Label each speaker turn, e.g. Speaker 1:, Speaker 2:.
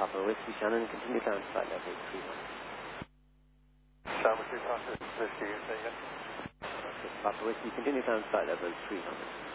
Speaker 1: Papa Whiskey Shannon, continue down flight level 300.
Speaker 2: Shannon, 300, Whiskey, say again.
Speaker 1: Papa Whiskey, continue down flight level 300.